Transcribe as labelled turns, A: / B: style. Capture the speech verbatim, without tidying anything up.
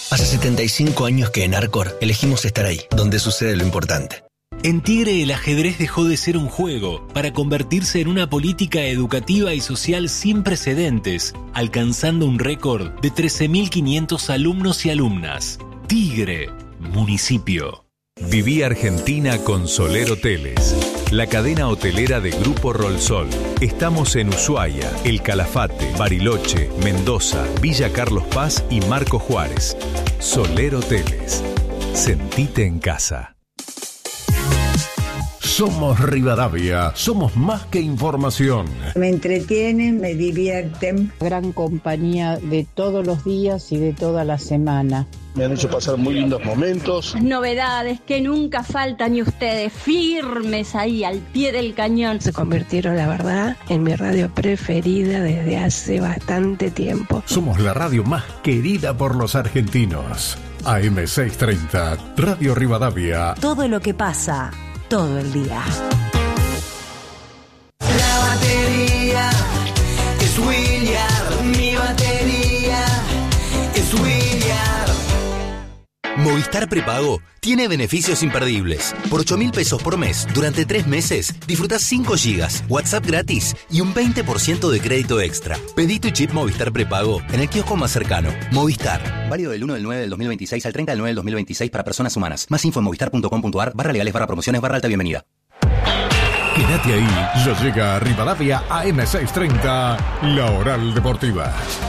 A: Hace setenta y cinco años que en Arcor elegimos estar ahí, donde sucede lo importante.
B: En Tigre el ajedrez dejó de ser un juego para convertirse en una política educativa y social sin precedentes, alcanzando un récord de trece mil quinientos alumnos y alumnas. Tigre, municipio.
C: Viví Argentina con Soler Hoteles, la cadena hotelera de Grupo Rolsol. Estamos en Ushuaia, El Calafate, Bariloche, Mendoza, Villa Carlos Paz y Marco Juárez. Soler Hoteles. Sentite en casa.
D: Somos Rivadavia, somos más que información.
E: Me entretienen, me divierten.
F: Gran compañía de todos los días y de toda la semana.
G: Me han hecho pasar muy lindos momentos.
H: Novedades que nunca faltan y ustedes firmes ahí al pie del cañón.
I: Se convirtieron, la verdad, en mi radio preferida desde hace bastante tiempo.
D: Somos la radio más querida por los argentinos. A M seiscientos treinta, Radio Rivadavia.
J: Todo lo que pasa, todo el día.
K: La batería es William, mi batería es William.
L: Movistar Prepago tiene beneficios imperdibles. Por ocho mil pesos por mes, durante tres meses, disfrutás cinco gigas, WhatsApp gratis y un veinte por ciento de crédito extra. Pedí tu chip Movistar Prepago en el kiosco más cercano. Movistar. Válido del uno del nueve del dos mil veintiséis al treinta del nueve del dos mil veintiséis para personas humanas. Más info en movistar.com.ar barra legales barra promociones barra alta bienvenida.
D: Quédate ahí, ya llega a Rivadavia A M seiscientos treinta, la Oral Deportiva.